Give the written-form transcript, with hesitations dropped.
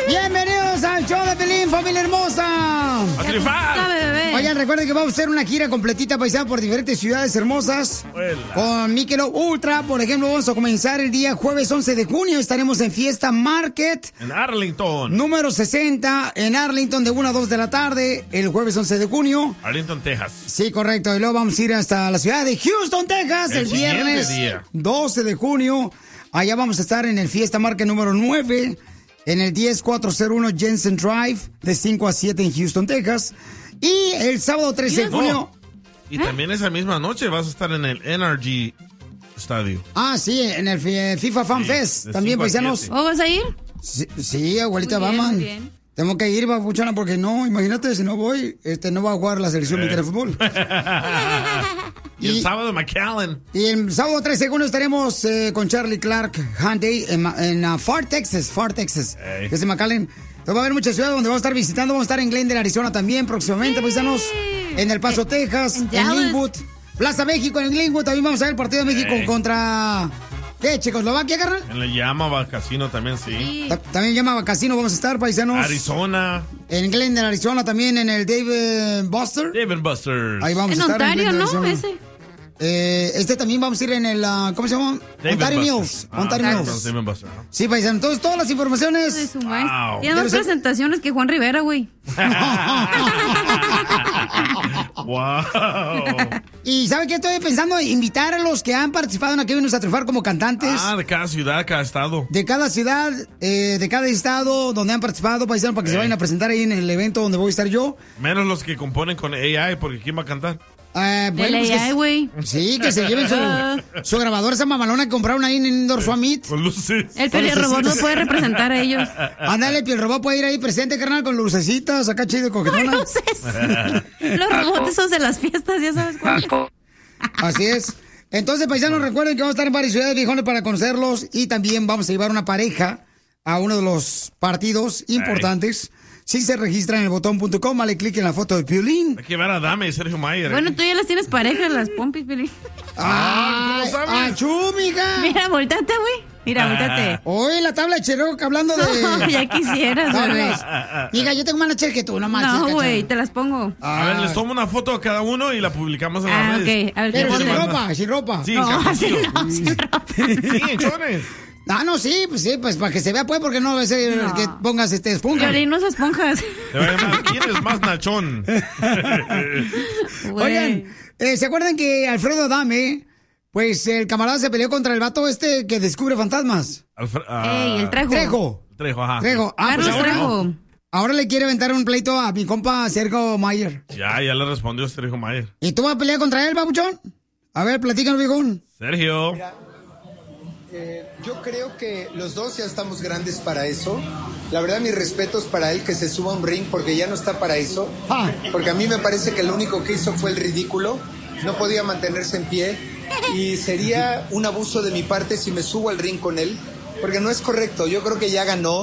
Bienvenidos al show de Pelín, familia hermosa. ¡A triunfar! Oigan, recuerden que vamos a hacer una gira completita paisana por diferentes ciudades hermosas. Huela. Con Michelob Ultra, por ejemplo, vamos a comenzar el día jueves 11 de junio. Estaremos en Fiesta Market. En Arlington. Número 60, en Arlington, de 1 a 2 de la tarde, el jueves 11 de junio. Arlington, Texas. Sí, correcto. Y luego vamos a ir hasta la ciudad de Houston, Texas, el viernes día. 12 de junio. Allá vamos a estar en el Fiesta Market número 9, en el 10401 Jensen Drive, de 5 a 7 en Houston, Texas. Y el sábado 13 de junio... Y también esa misma noche vas a estar en el NRG Estadio. Ah, sí, en el FIFA Fan Fest. También, paisanos. ¿O vas a ir? Sí, abuelita, vamos. Tengo que ir, babuchona, porque no, imagínate, si no voy, no va a jugar la selección mexicana de fútbol. Y el sábado McAllen. Y el sábado 13 de junio estaremos con Charlie Clark Hyundai en Far Texas, que es de McAllen. Entonces va a haber muchas ciudades donde vamos a estar visitando. Vamos a estar en Glendale, Arizona también próximamente, paisanos. En El Paso, Texas, en Linwood. Plaza México, en Linwood. También vamos a ver el partido de México contra... ¿Qué, Checoslovaquia, carnal? En el Yamaha Casino también, sí. También Yamaha Casino vamos a estar, paisanos. Arizona. En Glendale, Arizona, también en el Dave Buster. Dave Buster's. Ahí vamos a estar. Ontario, en ¿no? Ese. También vamos a ir en el, ¿cómo se llama? Ontario Mills. Ontario Mills. Sí, paisano. Entonces, todas las informaciones. Wow. Tiene más presentaciones que Juan Rivera, güey. Wow. Y ¿sabe qué estoy pensando? Invitar a los que han participado en Aquí Venimos a Triunfar como cantantes. De cada ciudad, cada estado. De cada ciudad, de cada estado donde han participado, paisano, para que se vayan a presentar ahí en el evento donde voy a estar yo. Menos los que componen con AI, porque ¿quién va a cantar? Bueno, pues güey. Sí, que se lleven su grabadora, esa mamalona que compraron ahí en Indoor Summit. Con luces. El Pielrobot no puede representar a ellos. Ándale, el Pielrobot puede ir ahí presente, carnal, con lucecitas, acá chido, coquetona. Luces. Los robots esos de las fiestas, ya sabes cuál. Así es. Entonces, paisanos, recuerden que vamos a estar en varias ciudades, viejones, para conocerlos. Y también vamos a llevar una pareja a uno de los partidos importantes. Si se registran en el botón.com, dale clic en la foto de Piolín. Hay que ver a Dame y Sergio Mayer. Bueno, tú ya las tienes parejas, las pompis, Piolín. ¿Cómo sabes? ¡Achú, mija! Mira, voltate, güey. Mira, voltate. Oye, la tabla de Cherokee hablando de... No, ya quisieras, güey. Mija, yo tengo más leche que tú, no más. No, güey, te las pongo. A ver, les tomo una foto a cada uno y la publicamos en las redes. Ok. A ver, pero sin ropa, sin ropa. Sí, no, sin ropa. Sí, en chones. Ah, no, sí, pues para que se vea, pues, porque no va a ser que pongas esponja. Piolín, no esas esponjas. Te va a llamar, ¿quién es más nachón? Oigan, ¿se acuerdan que Alfredo Adame, pues el camarada se peleó contra el vato que descubre fantasmas? El Trejo. Trejo, ajá. Trejo. Carlos Trejo. Ahora le quiere aventar un pleito a mi compa Sergio Mayer. Ya le respondió Sergio Mayer. ¿Y tú vas a pelear contra él, babuchón? A ver, platícanos, viejón. Sergio. Mira, yo creo que los dos ya estamos grandes para eso. La verdad, mis respetos para él, que se suba a un ring, porque ya no está para eso. Porque a mí me parece que lo único que hizo fue el ridículo. No podía mantenerse en pie. Y sería un abuso de mi parte si me subo al ring con él, porque no es correcto. Yo creo que ya ganó.